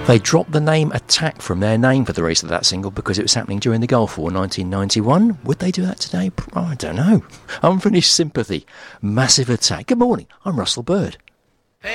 They dropped the name Attack from their name for the release of that single because it was happening during the Gulf War 1991. Would they do that today? I don't know. Unfinished Sympathy, Massive Attack. Good morning, I'm Russell Bird.